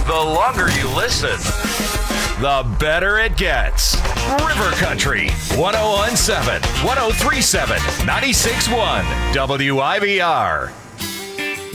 The longer you listen, the better it gets. River Country, 1017, 1037, 96.1, WIVR.